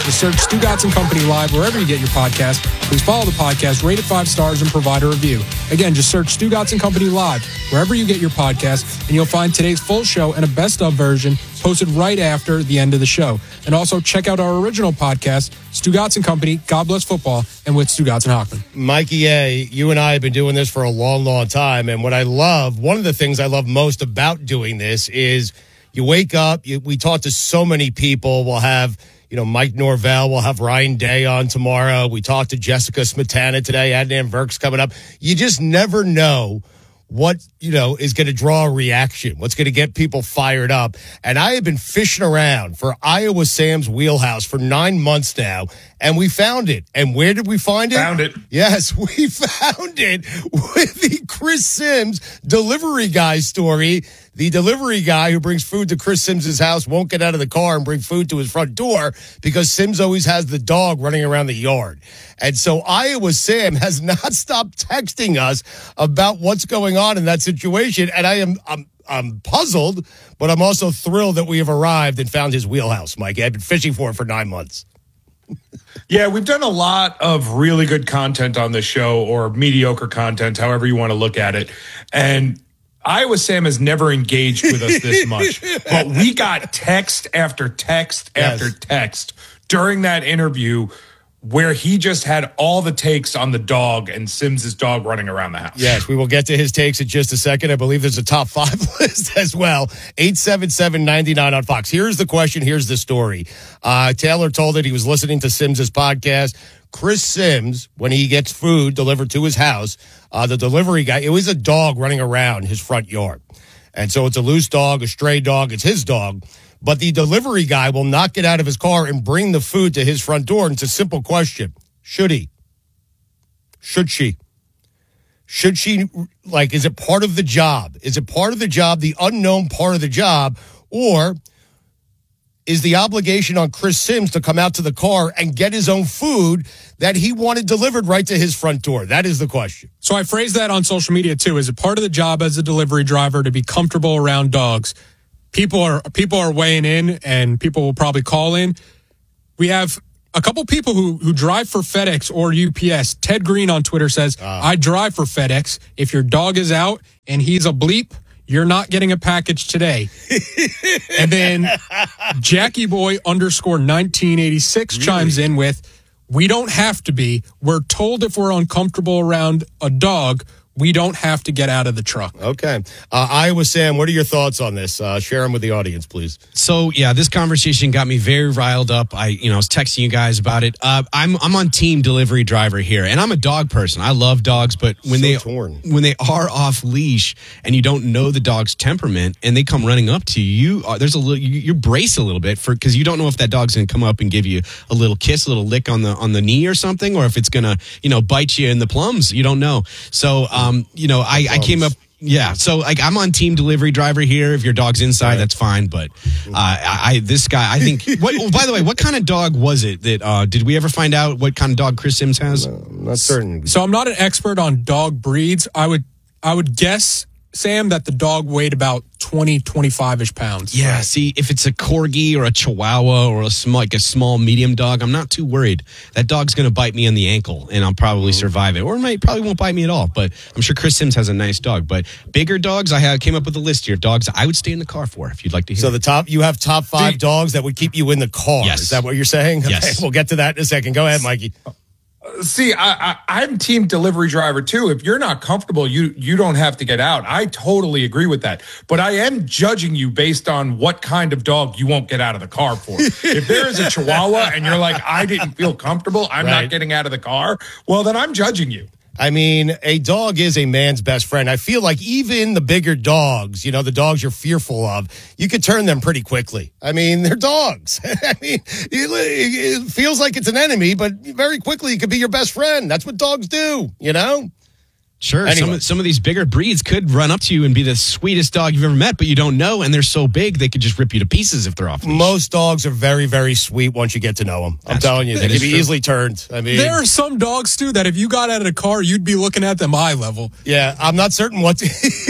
Just search Stugotz and Company Live wherever you get your podcast. Please follow the podcast, rate it 5 stars, and provide a review. Again, just search Stugotz and Company Live wherever you get your podcast, and you'll find today's full show and a best-of version posted right after the end of the show. And also check out our original podcast, Stugotz and Company, God Bless Football, and with Stugotz and Hockman. Mikey A., you and I have been doing this for a long, long time, and what I love, one of the things I love most about doing this is you wake up, we talk to so many people. We'll have, Mike Norvell. We'll have Ryan Day on tomorrow. We talked to Jessica Smetana today. Adnan Verk's coming up. You just never know what, is going to draw a reaction, what's going to get people fired up. And I have been fishing around for Iowa Sam's Wheelhouse for 9 months now, and we found it. And where did we find it? Found it. Yes, we found it with the Chris Sims delivery guy story. The delivery guy who brings food to Chris Sims' house won't get out of the car and bring food to his front door because Sims always has the dog running around the yard. And so Iowa Sam has not stopped texting us about what's going on in that situation. And I'm puzzled, but I'm also thrilled that we have arrived and found his wheelhouse, Mike. I've been fishing for it for 9 months. Yeah, we've done a lot of really good content on the show, or mediocre content, however you want to look at it. And Iowa Sam has never engaged with us this much, but we got text after text after text during that interview where he just had all the takes on the dog and Sims' dog running around the house. Yes, we will get to his takes in just a second. I believe there's a top 5 list as well. 877-99 on Fox. Here's the question. Here's the story. Taylor told it. He was listening to Sims' podcast. Chris Sims, when he gets food delivered to his house, the delivery guy, it was a dog running around his front yard. And so it's a loose dog, a stray dog. It's his dog. But the delivery guy will not get out of his car and bring the food to his front door. And it's a simple question. Should he? Should she? Should she, is it part of the job? Is it part of the job, the unknown part of the job? Or is the obligation on Chris Sims to come out to the car and get his own food that he wanted delivered right to his front door? That is the question. So I phrased that on social media too. Is it part of the job as a delivery driver to be comfortable around dogs? People are weighing in, and people will probably call in. We have a couple people who drive for FedEx or UPS. Ted Green on Twitter says, I drive for FedEx. If your dog is out and he's a bleep, you're not getting a package today. And then Jackie Boy _1986 chimes in with, we don't have to be. We're told if we're uncomfortable around a dog, we don't have to get out of the truck. Okay. Iowa Sam, what are your thoughts on this? Share them with the audience, please. So, yeah, this conversation got me very riled up. I was texting you guys about it. I'm on team delivery driver here, and I'm a dog person. I love dogs, but when they are off leash and you don't know the dog's temperament and they come running up to you, you brace a little bit because you don't know if that dog's going to come up and give you a little kiss, a little lick on the knee or something, or if it's going to bite you in the plums. You don't know. So, I came up. Yeah, so I'm on team delivery driver here. If your dog's inside, that's fine. But this guy, I think. By the way, what kind of dog was it? That did we ever find out what kind of dog Chris Sims has? No, I'm not certain. So I'm not an expert on dog breeds. I would guess, Sam, that the dog weighed about 25-ish pounds. Yeah, right? See, if it's a corgi or a chihuahua or a small medium dog, I'm not too worried. That dog's going to bite me on the ankle, and I'll probably survive it. Or probably won't bite me at all, but I'm sure Chris Sims has a nice dog. But bigger dogs, I came up with a list here. Dogs I would stay in the car for, if you'd like to hear. So you have top 5 dogs that would keep you in the car. Yes. Is that what you're saying? Yes. Okay, we'll get to that in a second. Go ahead, Mikey. See, I'm team delivery driver too. If you're not comfortable, you don't have to get out. I totally agree with that. But I am judging you based on what kind of dog you won't get out of the car for. If there is a Chihuahua and you're like, I didn't feel comfortable, I'm not getting out of the car, well, then I'm judging you. I mean, a dog is a man's best friend. I feel like even the bigger dogs, the dogs you're fearful of, you could turn them pretty quickly. I mean, they're dogs. I mean, it feels like it's an enemy, but very quickly it could be your best friend. That's what dogs do, Sure. Anyway. Some of these bigger breeds could run up to you and be the sweetest dog you've ever met, but you don't know, and they're so big they could just rip you to pieces if they're off leash. Most dogs are very, very sweet once you get to know them. I'm telling you, they can be easily turned. I mean, there are some dogs, Stu, that if you got out of the car, you'd be looking at them eye level. yeah, I'm not certain what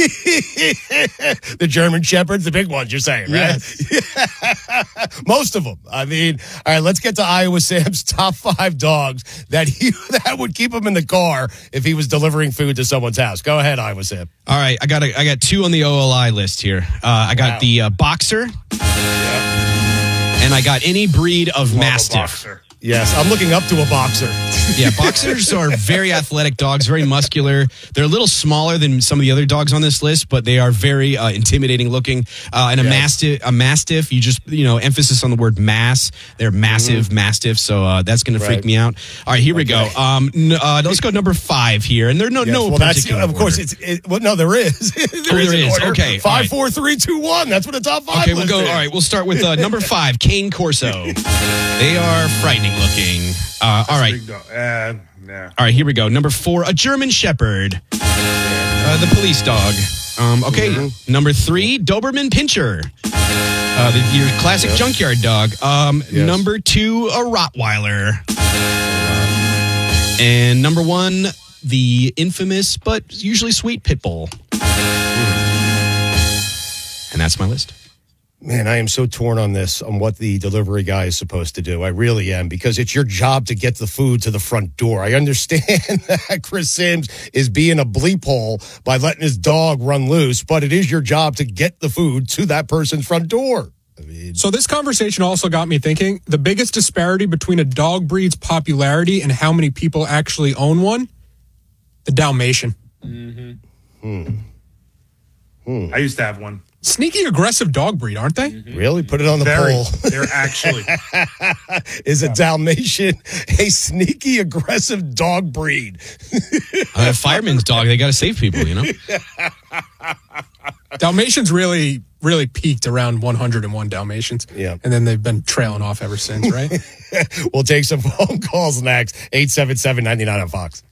the German Shepherds, the big ones, you're saying, right? Yes. Most of them. I mean, all right, let's get to Iowa Sam's top 5 dogs that would keep him in the car if he was delivering food to someone's house. Go ahead, Iowa Sam. All right, I got 2 on the OLI list here. I got the boxer, and I got any breed of mastiff. Yes, I'm looking up to a boxer. Yeah, boxers are very athletic dogs, very muscular. They're a little smaller than some of the other dogs on this list, but they are very intimidating looking. And a mastiff, you just, emphasis on the word mass. They're massive mastiffs, so that's going to freak me out. All right, here we go. Let's go number 5 here, and there's no particular of course, order. no, there is. there is. Okay, 5, 4, 3, 2, 1. That's what the top 5 Okay, list we'll go. is. All right, we'll start with number 5, Cane Corso. They are frightening looking. All right. All right, here we go. Number 4, a German Shepherd. The police dog. Okay, number 3, Doberman Pinscher. Your classic junkyard dog. Number 2, a Rottweiler. And number 1, the infamous but usually sweet pit bull. And that's my list. Man, I am so torn on this, on what the delivery guy is supposed to do. I really am, because it's your job to get the food to the front door. I understand that Chris Sims is being a bleep hole by letting his dog run loose, but it is your job to get the food to that person's front door. So this conversation also got me thinking, the biggest disparity between a dog breed's popularity and how many people actually own one? The Dalmatian. I used to have one. Sneaky aggressive dog breed, aren't they? Really? Put it on the poll. They're actually. Is a Dalmatian a sneaky aggressive dog breed? A fireman's dog, they got to save people, Dalmatians really, really peaked around 101 Dalmatians. Yeah. And then they've been trailing off ever since, right? We'll take some phone calls next. 877-99 on Fox.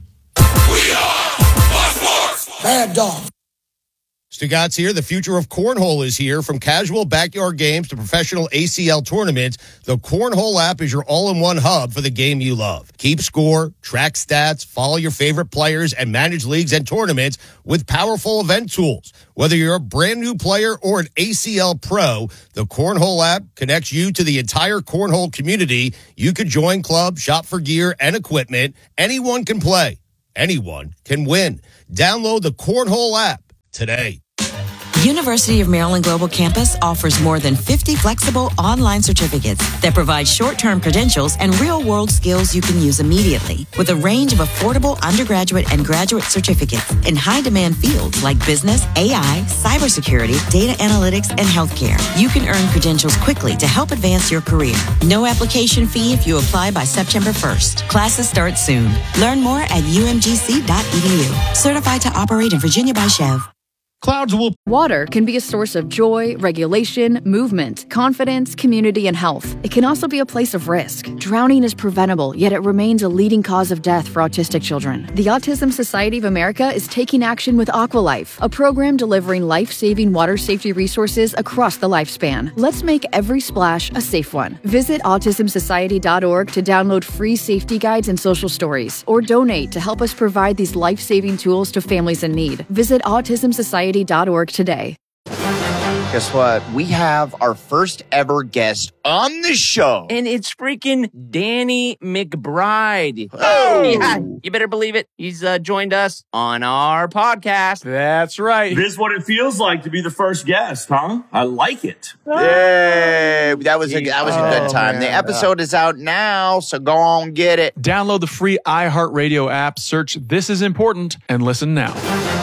We are Fox. Bad dog. Stugatz here. The future of cornhole is here. From casual backyard games to professional ACL tournaments, the Cornhole app is your all-in-one hub for the game you love. Keep score, track stats, follow your favorite players, and manage leagues and tournaments with powerful event tools. Whether you're a brand new player or an ACL pro, the Cornhole app connects you to the entire cornhole community. You can join clubs, shop for gear and equipment. Anyone can play. Anyone can win. Download the Cornhole app today. University of Maryland Global Campus offers more than 50 flexible online certificates that provide short-term credentials and real-world skills you can use immediately, with a range of affordable undergraduate and graduate certificates in high-demand fields like business, AI, cybersecurity, data analytics, and healthcare. You can earn credentials quickly to help advance your career. No application fee if you apply by September 1st. Classes start soon. Learn more at umgc.edu. Certified to operate in Virginia by Chev. Water can be a source of joy, regulation, movement, confidence, community, and health. It can also be a place of risk. Drowning is preventable, yet it remains a leading cause of death for autistic children. The Autism Society of America is taking action with Aqualife, a program delivering life-saving water safety resources across the lifespan. Let's make every splash a safe one. Visit autismsociety.org to download free safety guides and social stories, or donate to help us provide these life-saving tools to families in need. Visit autismsociety.org today. Guess what? We have our first ever guest on the show. And it's freaking Danny McBride. Oh! Yeah, you better believe it. He's joined us on our podcast. That's right. This is what it feels like to be the first guest, huh? I like it. Yay! That was a good time. Man. The episode is out now, so go on get it. Download the free iHeartRadio app, search This Is Important, and listen now.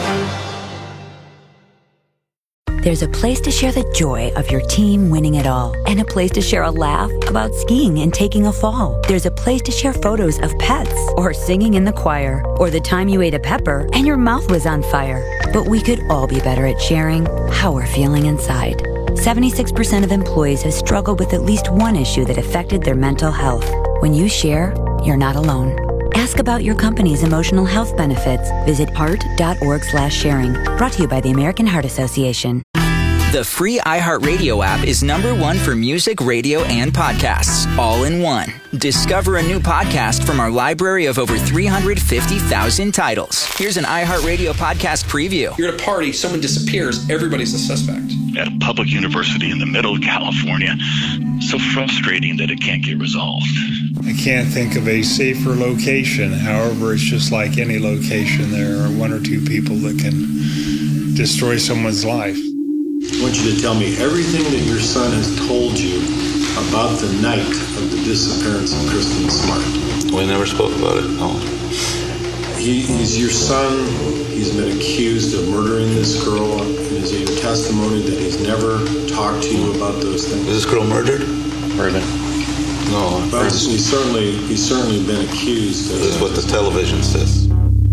There's a place to share the joy of your team winning it all, and a place to share a laugh about skiing and taking a fall. There's a place to share photos of pets, or singing in the choir, or the time you ate a pepper and your mouth was on fire. But we could all be better at sharing how we're feeling inside. 76% of employees have struggled with at least one issue that affected their mental health. When you share, you're not alone. Ask about your company's emotional health benefits. Visit heart.org/sharing. Brought to you by the American Heart Association. The free iHeartRadio app is #1 for music, radio, and podcasts, all in one. Discover a new podcast from our library of over 350,000 titles. Here's an iHeartRadio podcast preview. You're at a party, someone disappears, everybody's a suspect. At a public university in the middle of California, so frustrating that it can't get resolved. I can't think of a safer location. However, it's just like any location. There are one or two people that can destroy someone's life. I want you to tell me everything that your son has told you about the night of the disappearance of Kristen Smart. We never spoke about it, no. He's your son. He's been accused of murdering this girl. And is it your testimony that he's never talked to you about those things? Was this girl murdered? Murdered. No. But he's certainly been accused. This is what the television says.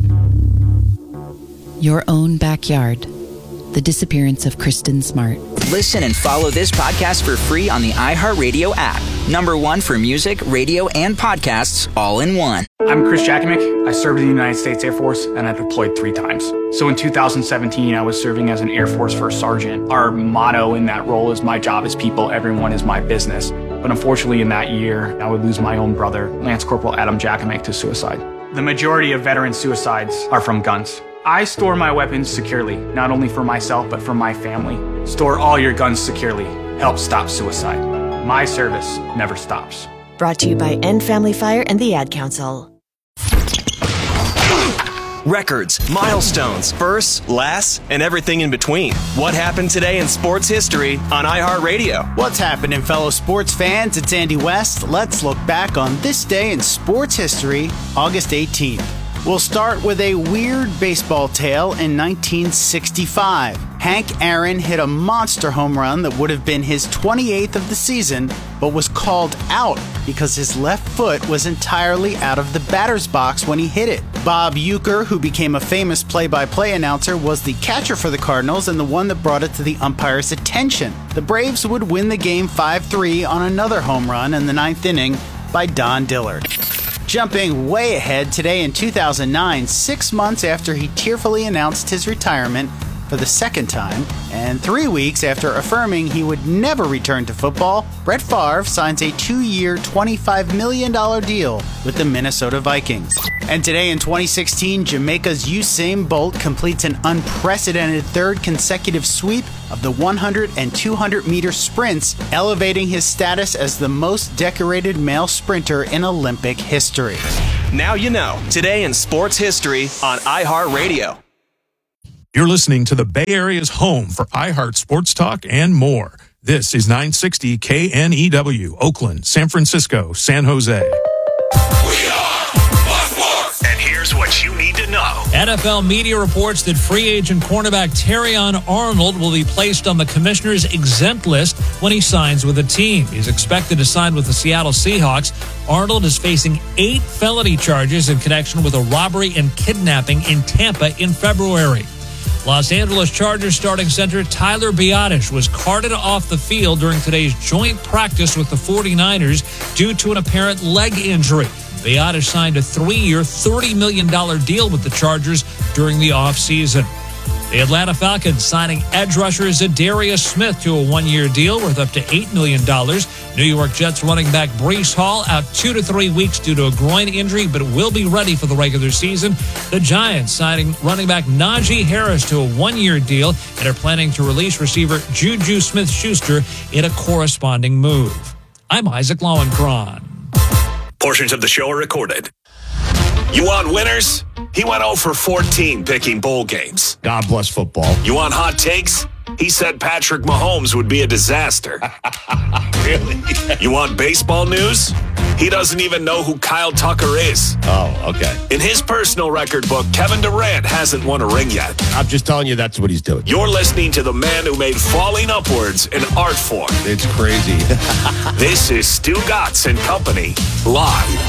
Your own backyard. The disappearance of Kristen Smart. Listen and follow this podcast for free on the iHeartRadio app. #1 for music, radio, and podcasts, all in one. I'm Chris Jackimick. I served in the United States Air Force, and I deployed 3 times. So in 2017, I was serving as an Air Force First Sergeant. Our motto in that role is, my job is people, everyone is my business. But unfortunately, in that year, I would lose my own brother, Lance Corporal Adam Jackimick, to suicide. The majority of veteran suicides are from guns. I store my weapons securely, not only for myself, but for my family. Store all your guns securely. Help stop suicide. My service never stops. Brought to you by End Family Fire and the Ad Council. Records, milestones, firsts, lasts, and everything in between. What happened today in sports history on iHeartRadio? What's happening, fellow sports fans? It's Andy West. Let's look back on this day in sports history, August 18th. We'll start with a weird baseball tale in 1965. Hank Aaron hit a monster home run that would have been his 28th of the season, but was called out because his left foot was entirely out of the batter's box when he hit it. Bob Uecker, who became a famous play-by-play announcer, was the catcher for the Cardinals and the one that brought it to the umpire's attention. The Braves would win the game 5-3 on another home run in the 9th inning by Don Dillard. Jumping way ahead, today in 2009, 6 months after he tearfully announced his retirement for the second time, and 3 weeks after affirming he would never return to football, Brett Favre signs a 2-year, $25 million deal with the Minnesota Vikings. And today in 2016, Jamaica's Usain Bolt completes an unprecedented 3rd consecutive sweep of the 100 and 200 meter sprints, elevating his status as the most decorated male sprinter in Olympic history. Now you know, today in sports history on iHeartRadio. You're listening to the Bay Area's home for iHeart Sports Talk and more. This is 960 KNEW, Oakland, San Francisco, San Jose. And here's what you need to know. NFL media reports that free agent cornerback Terrion Arnold will be placed on the commissioner's exempt list when he signs with the team. He's expected to sign with the Seattle Seahawks. Arnold is facing 8 felony charges in connection with a robbery and kidnapping in Tampa in February. Los Angeles Chargers starting center Tyler Biadasz was carted off the field during today's joint practice with the 49ers due to an apparent leg injury. Biadasz signed a 3-year, $30 million deal with the Chargers during the offseason. The Atlanta Falcons signing edge rusher Zadarius Smith to a 1-year deal worth up to $8 million. New York Jets running back Breece Hall out 2 to 3 weeks due to a groin injury, but will be ready for the regular season. The Giants signing running back Najee Harris to a 1-year deal and are planning to release receiver Juju Smith-Schuster in a corresponding move. I'm Isaac Lowenkron. Portions of the show are recorded. You want winners? He went 0 for 14 picking bowl games. God bless football. You want hot takes? He said Patrick Mahomes would be a disaster. Really? You want baseball news? He doesn't even know who Kyle Tucker is. Oh, okay. In his personal record book, Kevin Durant hasn't won a ring yet. I'm just telling you that's what he's doing. You're listening to the man who made falling upwards an art form. It's crazy. This is Stu Gatz and Company, live.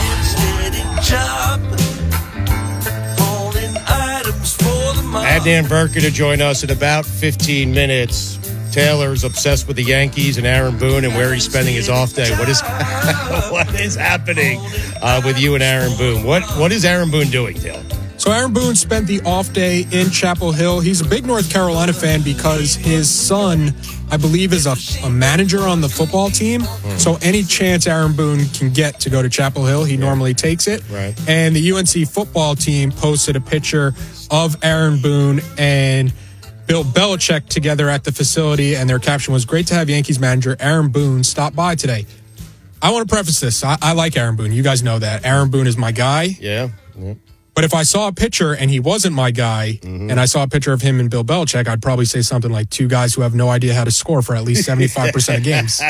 Adnan Burka to join us in about 15 minutes. Taylor's obsessed with the Yankees and Aaron Boone and where he's spending his off day. What is happening with you and Aaron Boone? What is Aaron Boone doing, Taylor? So Aaron Boone spent the off day in Chapel Hill. He's a big North Carolina fan because his son, I believe, is a manager on the football team. So any chance Aaron Boone can get to go to Chapel Hill, he normally takes it. Right. And the UNC football team posted a picture of Aaron Boone and Bill Belichick together at the facility, and their caption was, "Great to have Yankees manager Aaron Boone stop by today." I want to preface this. I like Aaron Boone. You guys know that. Aaron Boone is my guy. Yeah. But if I saw a picture and he wasn't my guy, and I saw a picture of him and Bill Belichick, I'd probably say something like two guys who have no idea how to score for at least 75% of games.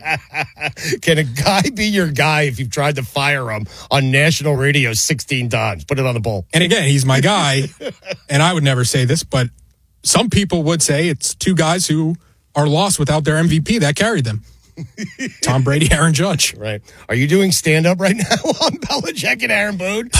Can a guy be your guy if you've tried to fire him on national radio 16 times? Put it on the poll. And again, he's my guy, and I would never say this, but some people would say it's two guys who are lost without their MVP that carried them. Tom Brady, Aaron Judge. Right. Are you doing stand-up right now on Belichick and Aaron Boone?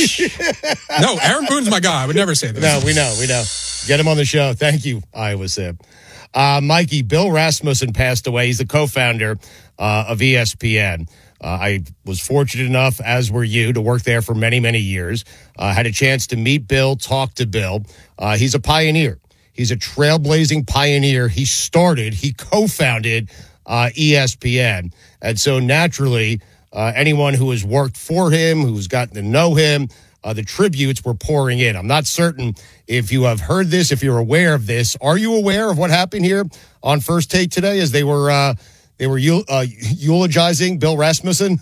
No, Aaron Boone's my guy. I would never say this. No, we know. Get him on the show. Thank you, Iowa Sim. Mikey, Bill Rasmussen passed away. He's the co-founder of ESPN. I was fortunate enough, as were you, to work there for many, many years. Had a chance to meet Bill, talk to Bill. He's a pioneer. He's a trailblazing pioneer. He co-founded ESPN. And so naturally, anyone who has worked for him, who's gotten to know him, the tributes were pouring in. I'm not certain if you have heard this, if you're aware of this. Are you aware of what happened here on First Take today as they were eulogizing Bill Rasmussen?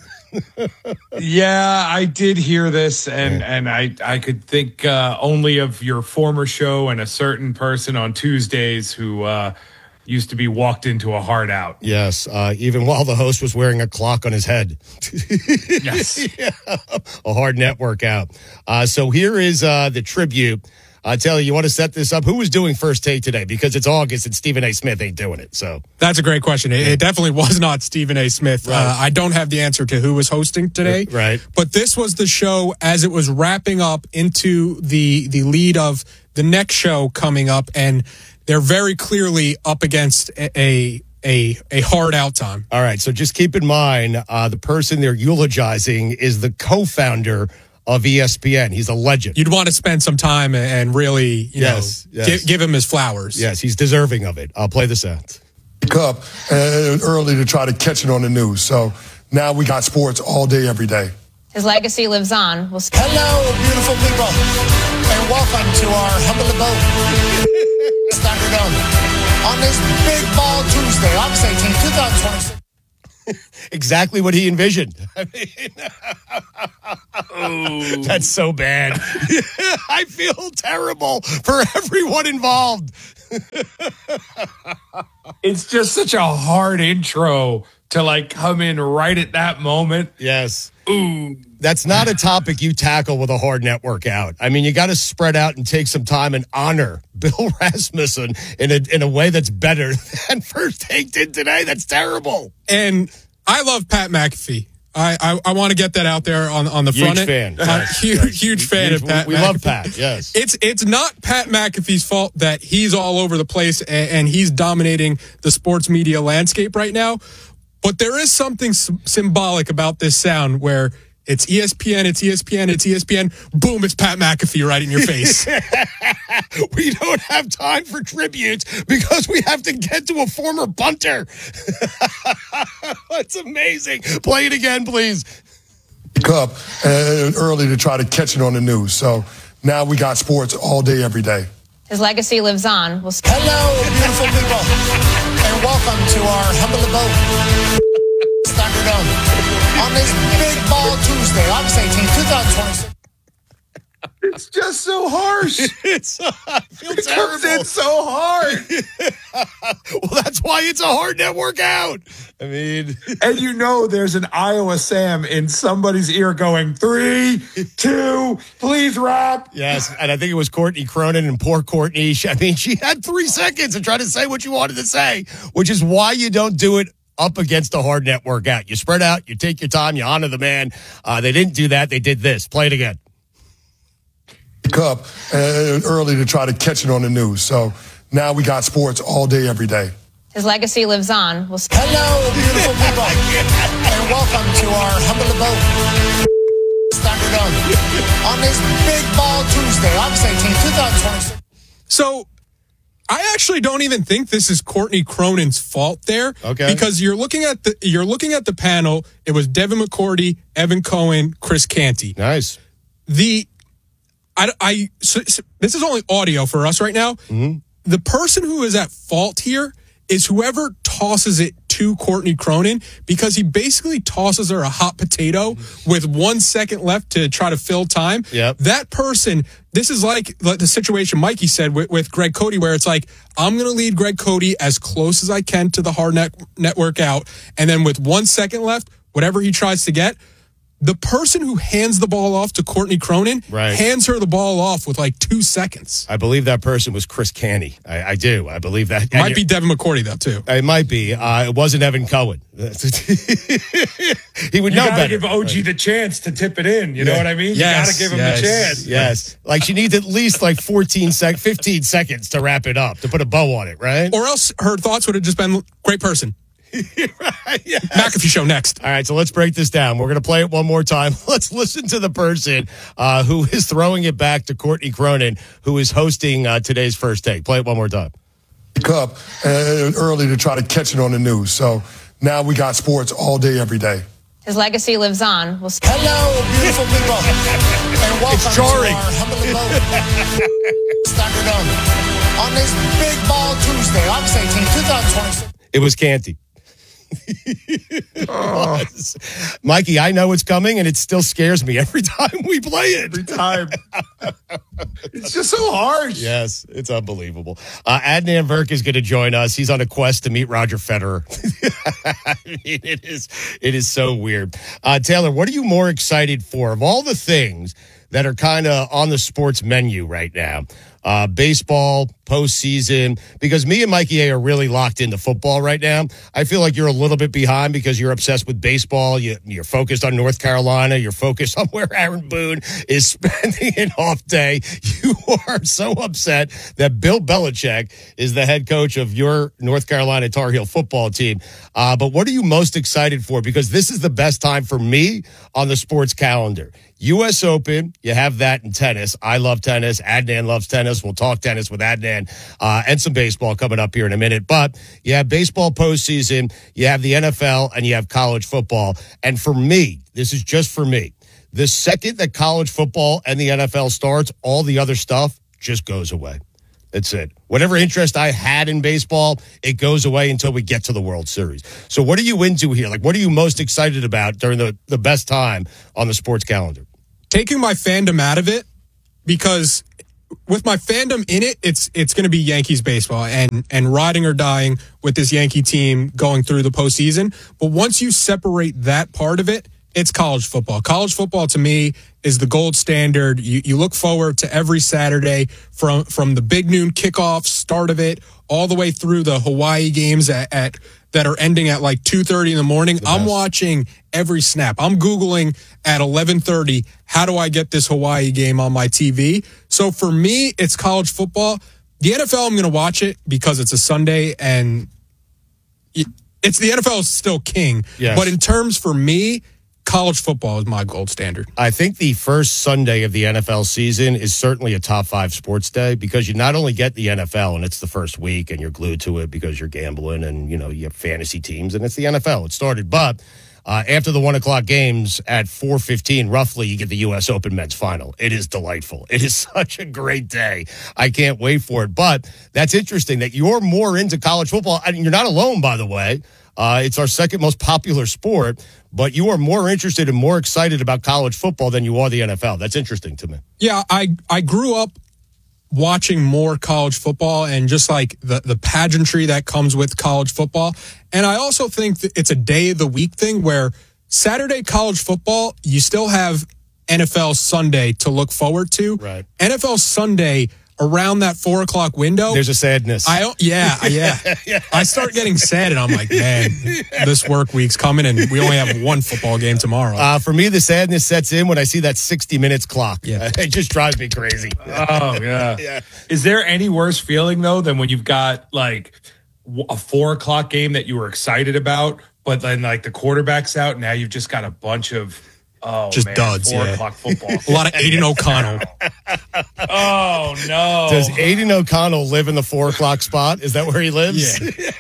Yeah, I did hear this, and I could think only of your former show and a certain person on Tuesdays who used to be walked into a hard out. Yes, even while the host was wearing a clock on his head. Yes. Yeah, a hard network out. So here is the tribute. Taylor, you want to set this up? Who was doing First Take today? Because it's August and Stephen A. Smith ain't doing it. So that's a great question. It definitely was not Stephen A. Smith. Right. I don't have the answer to who was hosting today. Right. But this was the show as it was wrapping up into the lead of the next show coming up, and they're very clearly up against a hard out time. All right. So just keep in mind, the person they're eulogizing is the co-founder of ESPN. He's a legend. You'd want to spend some time and really, give him his flowers. Yes, he's deserving of it. I'll play the sound. Up early to try to catch it on the news. So now we got sports all day, every day. His legacy lives on. Hello, beautiful people, and welcome to our humble abode. Thunderdome on this Big Ball Tuesday, August 18, 2026. Exactly what he envisioned. I mean, that's so bad. I feel terrible for everyone involved. It's just such a hard intro to come in right at that moment. Yes. Ooh. That's not a topic you tackle with a hard network out. I mean, you got to spread out and take some time and honor Bill Rasmussen in a way that's better than First Take did today. That's terrible. And I love Pat McAfee. I want to get that out there on the front end. Huge fan of Pat. We McAfee. love Pat. Yes, it's not Pat McAfee's fault that he's all over the place and he's dominating the sports media landscape right now. But there is something symbolic about this sound where it's ESPN, it's ESPN, it's ESPN. Boom, it's Pat McAfee right in your face. We don't have time for tributes because we have to get to a former punter. That's amazing. Play it again, please. Up early to try to catch it on the news. So now we got sports all day, every day. His legacy lives on. Hello, beautiful people, and welcome to our humble abode. Thunderdome on this Big Ball Tuesday, August 18, 2026. It's just so harsh. It comes in so hard. Well, that's why it's a hard network out. I mean, and there's an Iowa Sam in somebody's ear going 3, 2, please rap. Yes, and I think it was Courtney Cronin, and poor Courtney. She had 3 seconds to try to say what you wanted to say, which is why you don't do it up against a hard network out. You spread out, you take your time, you honor the man. They didn't do that. They did this. Play it again. Up early to try to catch it on the news. So now we got sports all day, every day. His legacy lives on. Hello, beautiful people, and welcome to our humble abode, Thunderdome, on this Big Ball Tuesday, August 18th, 2026. So, I actually don't even think this is Courtney Cronin's fault there. Okay. Because you're looking at the panel. It was Devin McCourty, Evan Cohen, Chris Canty. Nice. This is only audio for us right now. Mm-hmm. The person who is at fault here is whoever tosses it to Courtney Cronin, because he basically tosses her a hot potato with 1 second left to try to fill time. Yep. That person, this is like the situation Mikey said with Greg Cody, where it's like, I'm going to lead Greg Cody as close as I can to the hard net workout. And then with 1 second left, whatever he tries to get, the person who hands the ball off to Courtney Cronin hands her the ball off with like 2 seconds. I believe that person was Chris Canty. I do. I believe that. It might be Devin McCourty, though, too. It might be. It wasn't Evan Cohen. He would know better. You got to give OG the chance to tip it in. You know what I mean? Yes, you got to give him the chance. Yes. Like she needs at least like 15 seconds to wrap it up, to put a bow on it, right? Or else her thoughts would have just been, great person. Right, yes. McAfee show next. All right, so let's break this down. We're going to play it one more time. Let's listen to the person who is throwing it back to Courtney Cronin, who is hosting today's First Take. Play it one more time. Up early to try to catch it on the news. So now we got sports all day, every day. His legacy lives on. Hello, beautiful people, and welcome to our humble abode, Thunderdome, on this Big Ball Tuesday, August 18th, 2026. It was Canty. Mikey, I know it's coming, and it still scares me every time we play it. Every time. It's just so harsh. Yes, it's unbelievable. Adnan Virk is going to join us. He's on a quest to meet Roger Federer. I mean, it is so weird. Taylor, what are you more excited for of all the things that are kind of on the sports menu right now? Baseball, postseason, because me and Mikey A are really locked into football right now. I feel like you're a little bit behind because you're obsessed with baseball. You're focused on North Carolina. You're focused on where Aaron Boone is spending an off day. You are so upset that Bill Belichick is the head coach of your North Carolina Tar Heel football team. But what are you most excited for? Because this is the best time for me on the sports calendar. U.S. Open, you have that in tennis. I love tennis. Adnan loves tennis. We'll talk tennis with Adnan and some baseball coming up here in a minute. But you have baseball postseason, you have the NFL, and you have college football. And for me, this is just for me, the second that college football and the NFL starts, all the other stuff just goes away. That's it. Whatever interest I had in baseball, it goes away until we get to the World Series. So what are you into here? Like, what are you most excited about during the best time on the sports calendar? Taking my fandom out of it, because with my fandom in it, it's going to be Yankees baseball and riding or dying with this Yankee team going through the postseason. But once you separate that part of it, it's college football. College football to me is the gold standard. You look forward to every Saturday from the big noon kickoff start of it all the way through the Hawaii games at that are ending at like 2:30 in the morning. I'm watching every snap. I'm Googling at 11:30, how do I get this Hawaii game on my TV? So for me, it's college football. The NFL, I'm going to watch it because it's a Sunday and it's the NFL is still king. Yes. But in terms for me, college football is my gold standard. I think the first Sunday of the NFL season is certainly a top 5 sports day because you not only get the NFL and it's the first week and you're glued to it because you're gambling and, you have fantasy teams and it's the NFL. It started. But after the 1 o'clock games at 4:15, roughly, you get the U.S. Open men's final. It is delightful. It is such a great day. I can't wait for it. But that's interesting that you're more into college football. I mean, you're not alone, by the way. It's our second most popular sport, but you are more interested and more excited about college football than you are the NFL. That's interesting to me. Yeah, I grew up watching more college football and just like the pageantry that comes with college football. And I also think that it's a day of the week thing where Saturday college football, you still have NFL Sunday to look forward to. Right. NFL Sunday around that 4 o'clock window. There's a sadness. Yeah. I start getting sad and I'm like, man, this work week's coming and we only have one football game tomorrow. For me, the sadness sets in when I see that 60 minutes clock. Yeah. It just drives me crazy. Oh, yeah. Is there any worse feeling, though, than when you've got, like, a 4:00 game that you were excited about, but then like the quarterback's out. Now you've just got a bunch of duds. 4:00 football. A lot of Aiden O'Connell. Oh no! Does Aiden O'Connell live in the 4:00 spot? Is that where he lives? Yeah.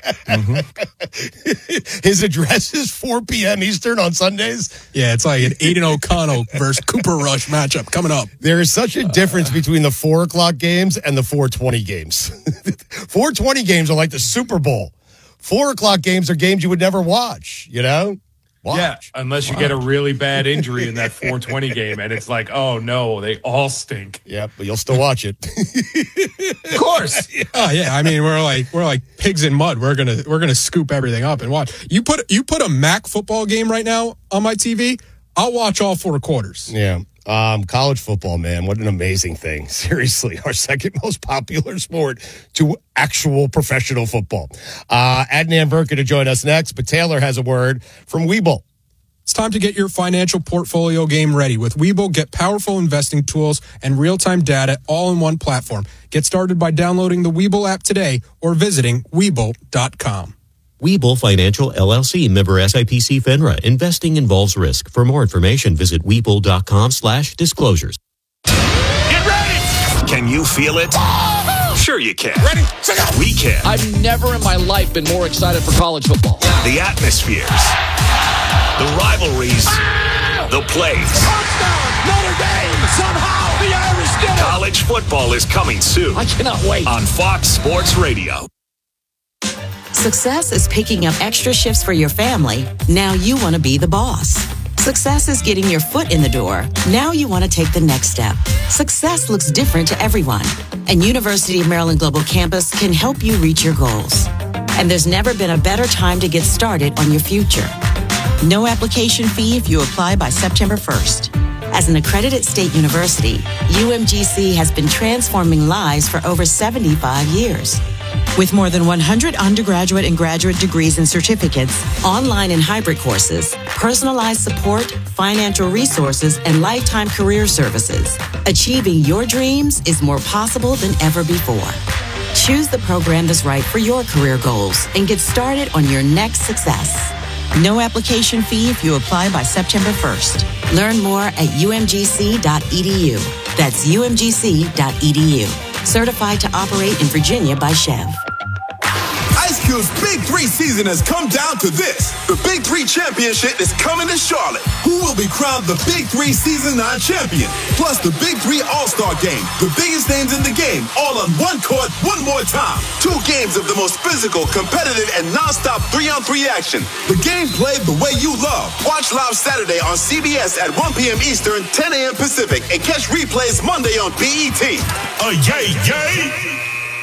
His address is 4 p.m. Eastern on Sundays. Yeah, it's like an Aiden O'Connell versus Cooper Rush matchup coming up. There is such a difference between the 4:00 games and the 4:20 games. 4:20 games are like the Super Bowl. 4:00 games are games you would never watch, you know? Yeah, unless you get a really bad injury in that 4:20 game, and it's like, oh no, they all stink. Yeah, but you'll still watch it. Of course. Oh yeah, I mean we're like pigs in mud. We're gonna scoop everything up and watch. You put a MAC football game right now on my TV, I'll watch all 4 quarters. Yeah. College football, man, what an amazing thing. Seriously, our second most popular sport to actual professional football. Adnan Burka to join us next, but Taylor has a word from Webull. It's time to get your financial portfolio game ready. With Webull, get powerful investing tools and real-time data all in one platform. Get started by downloading the Webull app today or visiting Webull.com. Webull Financial LLC, member SIPC FINRA. Investing involves risk. For more information, visit Webull.com/disclosures. Get ready! Can you feel it? Sure you can. Ready? We can. I've never in my life been more excited for college football. The atmospheres, the rivalries, the plays. Touchdown, Notre Dame! Somehow the Irish did it! College football is coming soon. I cannot wait. On Fox Sports Radio. Success is picking up extra shifts for your family. Now you want to be the boss. Success is getting your foot in the door. Now you want to take the next step. Success looks different to everyone, and University of Maryland Global Campus can help you reach your goals. And there's never been a better time to get started on your future. No application fee if you apply by September 1st. As an accredited state university, UMGC has been transforming lives for over 75 years. With more than 100 undergraduate and graduate degrees and certificates, online and hybrid courses, personalized support, financial resources, and lifetime career services, achieving your dreams is more possible than ever before. Choose the program that's right for your career goals and get started on your next success. No application fee if you apply by September 1st. Learn more at umgc.edu. That's umgc.edu. Certified to operate in Virginia by Chev. Ice Cube's Big 3 season has come down to this. The Big 3 Championship is coming to Charlotte. Who will be crowned the Big 3 Season 9 champion? Plus the Big 3 All-Star Game. The biggest names in the game, all on one court, one more time. 2 games of the most physical, competitive, and non-stop 3-on-3 action. The game played the way you love. Watch live Saturday on CBS at 1 p.m. Eastern, 10 a.m. Pacific, and catch replays Monday on BET. Yay, yay!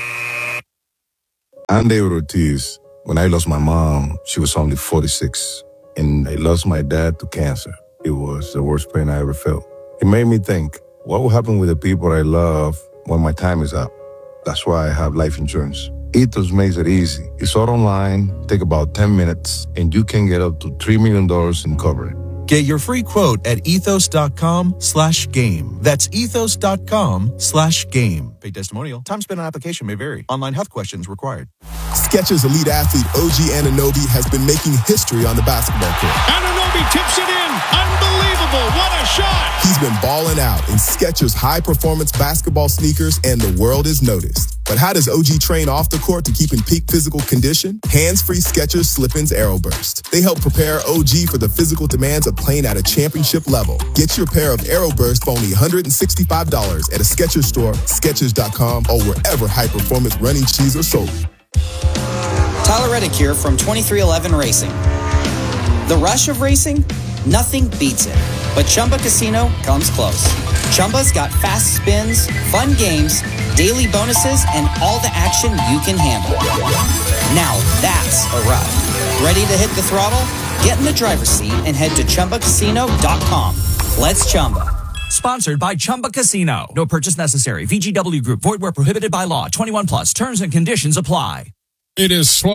I'm David Ortiz. When I lost my mom, she was only 46. And I lost my dad to cancer. It was the worst pain I ever felt. It made me think, what will happen with the people I love when my time is up? That's why I have life insurance. Ethos makes it easy. It's all online, take about 10 minutes, and you can get up to $3 million in coverage. Get your free quote at ethos.com/game. That's ethos.com/game. Paid testimonial. Time spent on application may vary. Online health questions required. Skechers elite athlete OG Anunoby has been making history on the basketball court. Anunoby tips it in. Unbelievable. What a shot. He's been balling out in Skechers high-performance basketball sneakers, and the world is noticed. But how does OG train off the court to keep in peak physical condition? Hands-free Skechers Slip-ins Aeroburst. They help prepare OG for the physical demands of playing at a championship level. Get your pair of Aeroburst for only $165 at a Skechers store, Skechers.com, or wherever high-performance running shoes are sold. Tyler Reddick here from 2311 Racing. The rush of racing? Nothing beats it. But Chumba Casino comes close. Chumba's got fast spins, fun games, daily bonuses, and all the action you can handle. Now that's a ride. Ready to hit the throttle? Get in the driver's seat and head to ChumbaCasino.com. Let's Chumba. Sponsored by Chumba Casino. No purchase necessary. VGW Group. Void where prohibited by law. 21 plus. Terms and conditions apply. It is slow.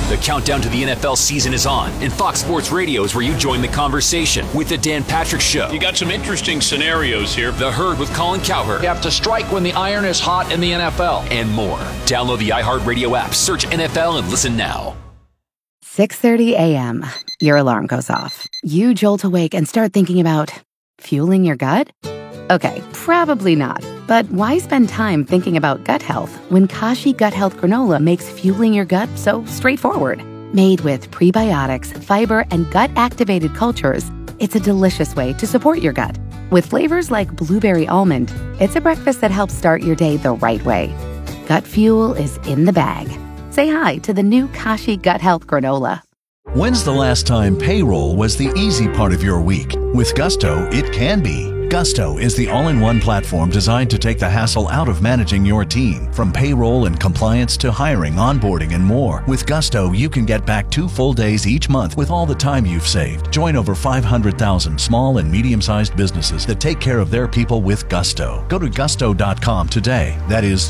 The countdown to the NFL season is on, and Fox Sports Radio is where you join the conversation with The Dan Patrick Show. You got some interesting scenarios here. The Herd with Colin Cowherd. You have to strike when the iron is hot in the NFL. And more. Download the iHeartRadio app, search NFL, and listen now. 6:30 a.m. Your alarm goes off. You jolt awake and start thinking about fueling your gut? Okay, probably not. But why spend time thinking about gut health when Kashi Gut Health Granola makes fueling your gut so straightforward? Made with prebiotics, fiber, and gut-activated cultures, it's a delicious way to support your gut. With flavors like blueberry almond, it's a breakfast that helps start your day the right way. Gut fuel is in the bag. Say hi to the new Kashi Gut Health Granola. When's the last time payroll was the easy part of your week? With Gusto, it can be. Gusto is the all-in-one platform designed to take the hassle out of managing your team. From payroll and compliance to hiring, onboarding, and more. With Gusto, you can get back 2 full days each month with all the time you've saved. Join over 500,000 small and medium-sized businesses that take care of their people with Gusto. Go to gusto.com today. That is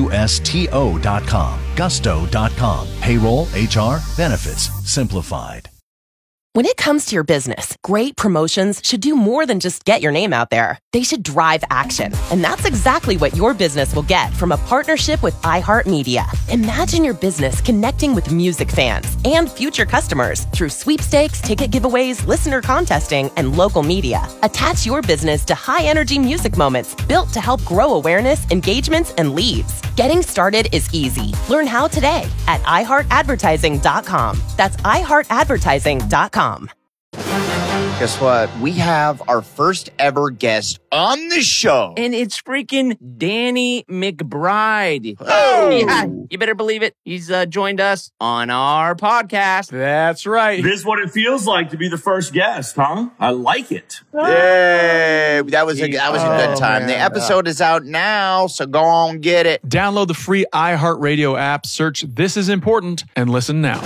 GUSTO.com. Gusto.com. Payroll, HR, benefits, simplified. When it comes to your business, great promotions should do more than just get your name out there. They should drive action. And that's exactly what your business will get from a partnership with iHeartMedia. Imagine your business connecting with music fans and future customers through sweepstakes, ticket giveaways, listener contesting, and local media. Attach your business to high-energy music moments built to help grow awareness, engagements, and leads. Getting started is easy. Learn how today at iHeartAdvertising.com. That's iHeartAdvertising.com. Guess what? We have our first ever guest on the show. And it's freaking Danny McBride. Oh! Yeah, you better believe it. He's joined us on our podcast. That's right. This is what it feels like to be the first guest, huh? I like it. Yay! That was a good time. Man. The episode is out now, so go on, get it. Download the free iHeartRadio app, search This Is Important, and listen now.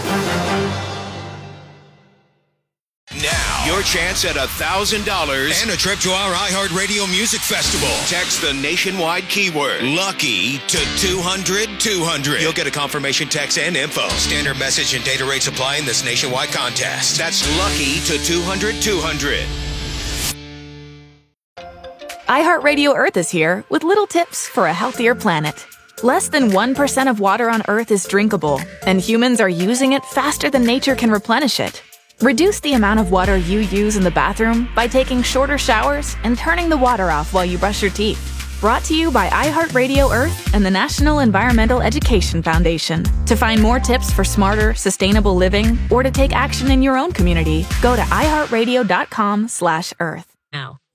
Now, your chance at $1,000 and a trip to our iHeartRadio Music Festival. Text the nationwide keyword LUCKY to 200-200. You'll get a confirmation text and info. Standard message and data rates apply in this nationwide contest. That's LUCKY to 200-200. iHeartRadio Earth is here with little tips for a healthier planet. Less than 1% of water on Earth is drinkable, and humans are using it faster than nature can replenish it. Reduce the amount of water you use in the bathroom by taking shorter showers and turning the water off while you brush your teeth. Brought to you by iHeartRadio Earth and the National Environmental Education Foundation. To find more tips for smarter, sustainable living or to take action in your own community, go to iHeartRadio.com/Earth. Now,